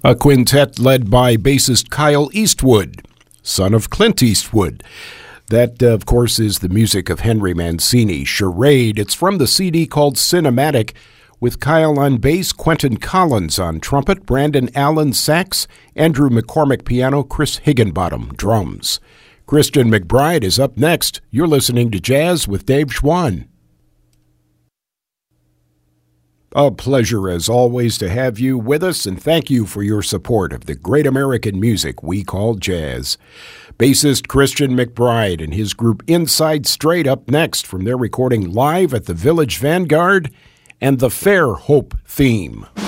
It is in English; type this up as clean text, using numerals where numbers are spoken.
A quintet led by bassist Kyle Eastwood, son of Clint Eastwood. That, of course, is the music of Henry Mancini. Charade, it's from the CD called Cinematic, with Kyle on bass, Quentin Collins on trumpet, Brandon Allen sax, Andrew McCormick piano, Chris Higginbottom drums. Christian McBride is up next. You're listening to Jazz with Dave Schwann. A pleasure, as always, to have you with us, and thank you for your support of the great American music we call jazz. Bassist Christian McBride and his group Inside Straight up next from their recording live at the Village Vanguard and the Fair Hope theme.